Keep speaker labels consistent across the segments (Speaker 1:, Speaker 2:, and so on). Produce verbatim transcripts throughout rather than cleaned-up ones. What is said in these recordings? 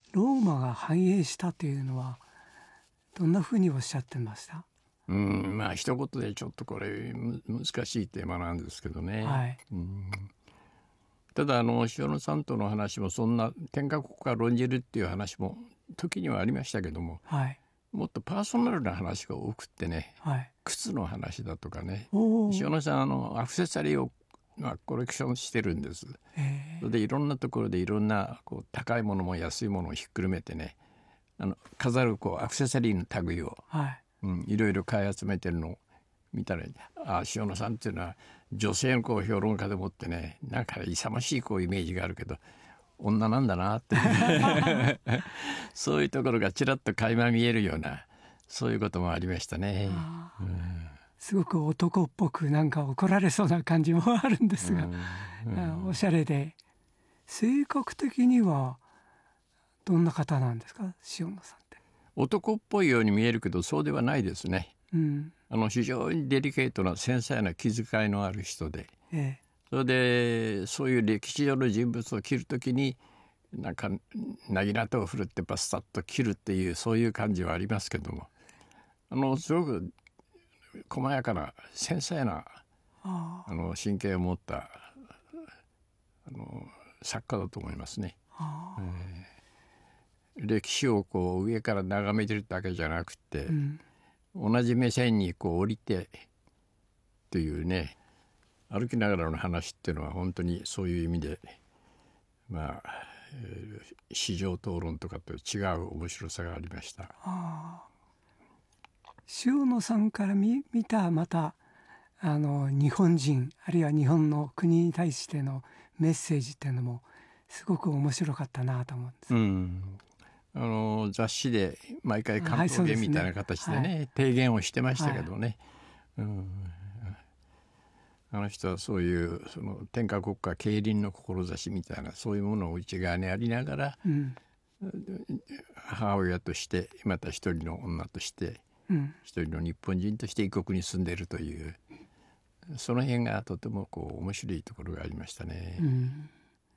Speaker 1: ローマが繁栄したというのはどんなふうにおっしゃってました？
Speaker 2: うん、まあ一言でちょっとこれ難しいテーマなんですけどね、
Speaker 1: はい、
Speaker 2: うん、ただあの塩野さんとの話もそんな天下国家論じるっていう話も時にはありましたけども、
Speaker 1: はい、
Speaker 2: もっとパーソナルな話が多くってね、
Speaker 1: はい、
Speaker 2: 靴の話だとかね、
Speaker 1: お
Speaker 2: 塩野さんあのアクセサリーを、まあ、コレクションしてるんです。それでいろんなところでいろんなこう高いものも安いものをひっくるめてね、あの飾るこうアクセサリーの類を、
Speaker 1: はい
Speaker 2: うん、いろいろ買い集めてるのを見たら、あ、塩野さんっていうのは女性のこう評論家でもってね、なんか勇ましいこうイメージがあるけど女なんだなってそういうところがちらっと垣間見えるような、そういうこともありましたね。うん、
Speaker 1: すごく男っぽくなんか怒られそうな感じもあるんですが、うんうん、おしゃれで性格的にはどんな方なんですか、塩野さんって？
Speaker 2: 男っぽいように見えるけどそうではないですね、
Speaker 1: うん、
Speaker 2: あの非常にデリケートな繊細な気遣いのある人で、
Speaker 1: ええ、
Speaker 2: それでそういう歴史上の人物を切るときになんかなぎなたを振るってバスタッと切るっていうそういう感じはありますけども、あのすごく細やかな繊細なあの神経を持ったあの作家だと思いますね。えー、歴史をこう上から眺めてるだけじゃなくて、うん、同じ目線にこう降りてというね、歩きながらの話っていうのは本当にそういう意味で、まあ、えー、市場討論とかと違う面白さがありました。
Speaker 1: あ、塩野さんから 見, 見たまたあの日本人あるいは日本の国に対してのメッセージっていうのもすごく面白かったなと思うんです、
Speaker 2: うん、あの雑誌で毎回関東弁みたいな形でね、はい、でね、提言をしてましたけどね、はい、うん、あの人はそういうその天下国家競輪の志みたいなそういうものを内側にありながら、うん、母親としてまた一人の女として、うん、一人の日本人として異国に住んでいるというその辺がとてもこう面白いところがありましたね。うんうん、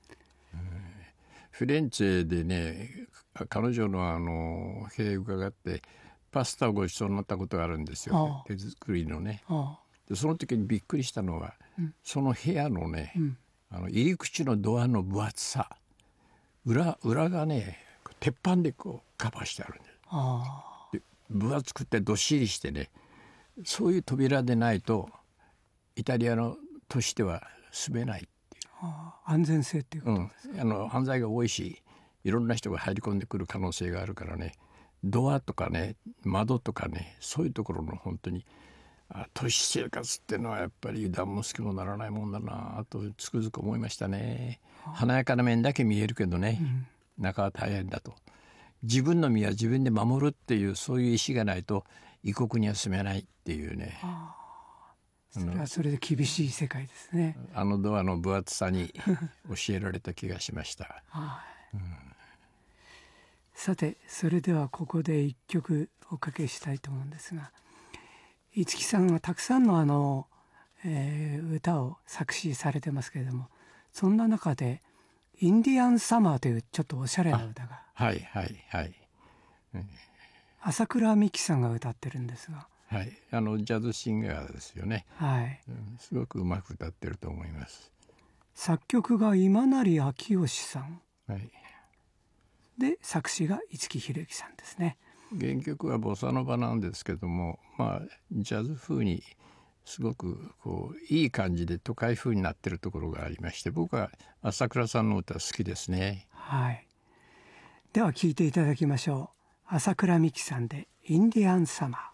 Speaker 2: フィレンツェでね、彼女のあの部屋伺ってパスタをごちそうになったことがあるんですよ、手作りのね。でその時にびっくりしたのは、うん、その部屋のね、うん、あの入り口のドアの分厚さ、 裏, 裏がね鉄板でこうカバーしてあるんです。あで分厚くてどっしりしてね、そういう扉でないとイタリアの都市では住めないっていう、
Speaker 1: あ、安全性っていうことですか？
Speaker 2: うん、あの犯罪が多いしいろんな人が入り込んでくる可能性があるからね、ドアとかね窓とかね、そういうところの本当に都市生活っていうのはやっぱり油断も隙もならないもんだなとつくづく思いましたね。華やかな面だけ見えるけどね、うん、中は大変だと。自分の身は自分で守るっていうそういう意志がないと異国には住めないっていうね。
Speaker 1: あ、それはそれで厳しい世界ですね。
Speaker 2: あのドアの分厚さに教えられた気がしました。
Speaker 1: はい、うん、さてそれではここで一曲おかけしたいと思うんですが、五木さんはたくさんのあの、えー、歌を作詞されてますけれども、そんな中でインディアンサマーというちょっとおしゃれな歌が、
Speaker 2: はいはいはい、うん、
Speaker 1: 朝倉美樹さんが歌ってるんですが、
Speaker 2: はい、あのジャズシンガーですよね。はい、うん、すごくうまく歌ってると思います。
Speaker 1: 作曲が今成明義さん、
Speaker 2: はい、
Speaker 1: で作詞が五木ひろゆきさんですね。
Speaker 2: 原曲はボサノバなんですけども、まあジャズ風にすごくこういい感じで都会風になってるところがありまして、僕は朝倉さんの歌好きですね。
Speaker 1: はい、では聴いていただきましょう。朝倉美樹さんでインディアンサマー。